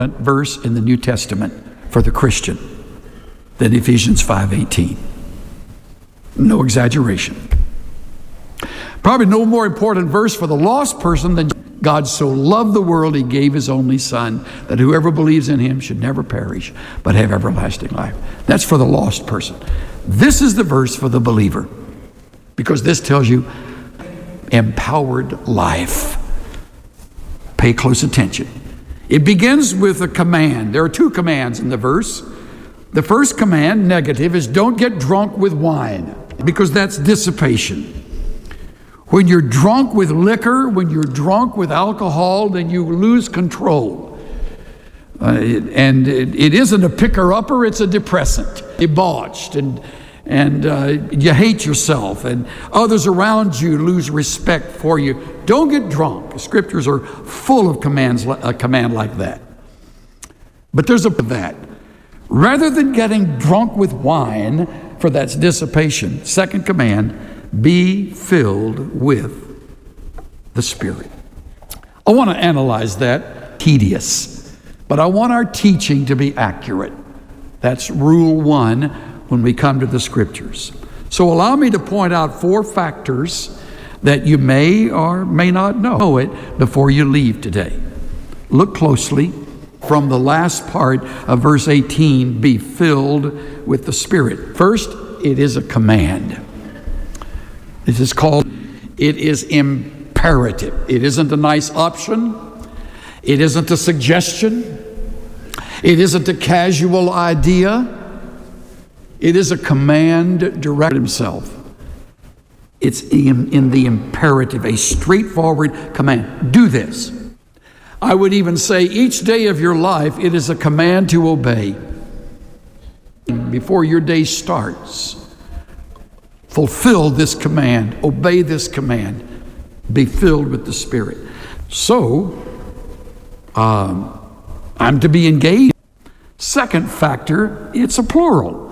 verse in the New Testament for the Christian than Ephesians 5:18. No exaggeration. Probably no more important verse for the lost person than God so loved the world he gave his only son, that whoever believes in him should never perish but have everlasting life. That's for the lost person. This is the verse for the believer, because this tells you empowered life. Pay close attention. It begins with a command. There are two commands in the verse. The first command, negative, is don't get drunk with wine, because that's dissipation. When you're drunk with liquor, when you're drunk with alcohol, then you lose control. It isn't a picker-upper, it's a depressant. Debauched, and you hate yourself, and others around you lose respect for you. Don't get drunk. Scriptures are full of commands, a command like that. But there's that. Rather than getting drunk with wine, for that's dissipation, second command, be filled with the Spirit. I want to analyze that. Tedious. But I want our teaching to be accurate. That's rule one when we come to the Scriptures. So allow me to point out 4 factors that you may or may not know it before you leave today. Look closely from the last part of verse 18, be filled with the Spirit. First, it is a command. It is imperative. It isn't a nice option. It isn't a suggestion. It isn't a casual idea. It is a command directed himself. It's in the imperative, a straightforward command. Do this. I would even say each day of your life, it is a command to obey. Before your day starts, fulfill this command, obey this command, be filled with the Spirit. So, I'm to be engaged. Second factor, it's a plural.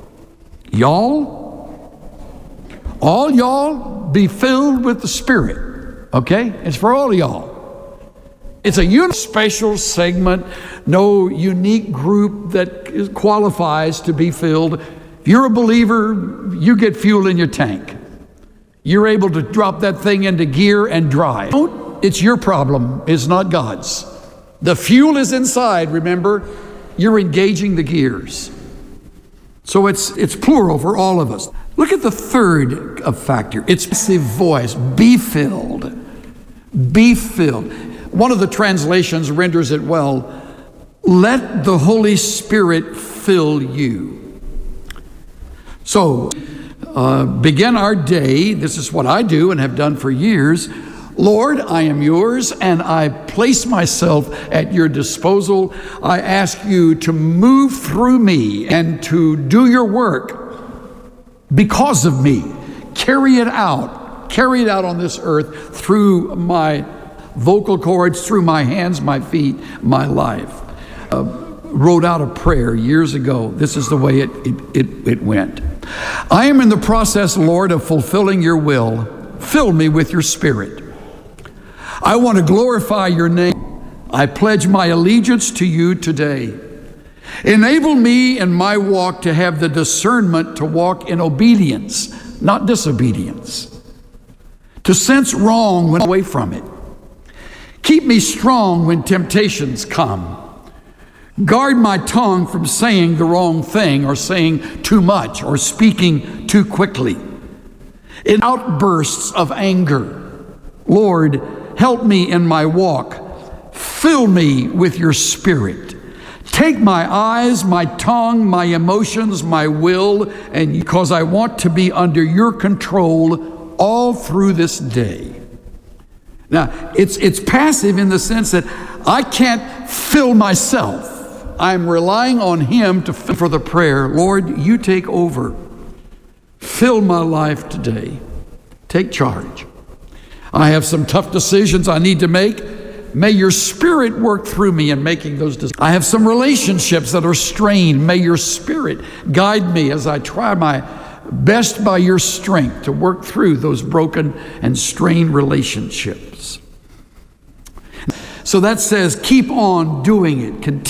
Y'all, all y'all be filled with the Spirit. Okay? It's for all of y'all. It's a special segment, no unique group that qualifies to be filled. If you're a believer, you get fuel in your tank. You're able to drop that thing into gear and drive. It's your problem, it's not God's. The fuel is inside, remember? You're engaging the gears. So it's plural for all of us. Look at the third factor. It's passive voice. Be filled. Be filled. One of the translations renders it well. Let the Holy Spirit fill you. So, begin our day. This is what I do and have done for years. Lord, I am yours, and I place myself at your disposal. I ask you to move through me and to do your work because of me. Carry it out on this earth through my vocal cords, through my hands, my feet, my life. Wrote out a prayer years ago. This is the way it went. I am in the process, Lord, of fulfilling your will. Fill me with your Spirit. I want to glorify your name. I pledge my allegiance to you today. Enable me in my walk to have the discernment to walk in obedience, not disobedience. To sense wrong when away from it. Keep me strong when temptations come. Guard my tongue from saying the wrong thing or saying too much or speaking too quickly. In outbursts of anger, Lord, help me in my walk. Fill me with your Spirit. Take my eyes, my tongue, my emotions, my will, and because I want to be under your control all through this day. Now, it's passive in the sense that I can't fill myself. I'm relying on him to fill for the prayer. Lord, you take over. Fill my life today. Take charge. I have some tough decisions I need to make. May your Spirit work through me in making those decisions. I have some relationships that are strained. May your Spirit guide me as I try my best by your strength to work through those broken and strained relationships. So that says keep on doing it. Continue